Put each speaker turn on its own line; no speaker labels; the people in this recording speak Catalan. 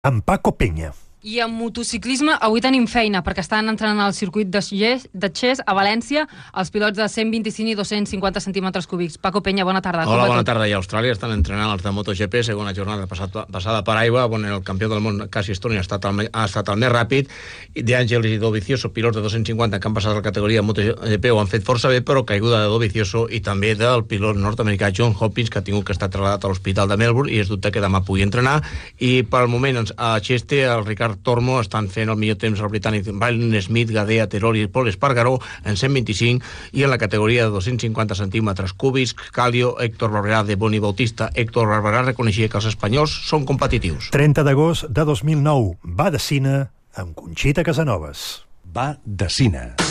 amb Paco Peña.
I en motociclisme avui tenim feina perquè estan entrenant al circuit de Xés a València els pilots de 125 i 250 centímetres cúbics. Paco Peña, bona tarda.
Hola, bona tarda. I a Austràlia estan entrenant els de MotoGP, segona jornada passada per aigua, on el campió del món, Casey Stoner, ha estat el més ràpid. De Àngels i Dovizioso, pilots de 250 que han passat a la categoria MotoGP, ho han fet força bé, però caiguda de Dovizioso i també del pilot nord-americà John Hopkins, que ha tingut que estar trasladat a l'hospital de Melbourne i es dubte que demà pugui entrenar. I pel moment a Xeste, el Ricard Tormo estan fent el millor temps al britànic Byron Smith, Gadea, Terol i Paul Espargaró en 125, i en la categoria de 250 centímetres cúbics, Calio, Héctor Barberá de Boni Bautista. Héctor Barberá reconeixia que els espanyols són competitius.
30 d'agost de 2009, Va de Cine amb Conxita Casanovas.
Va de Cine.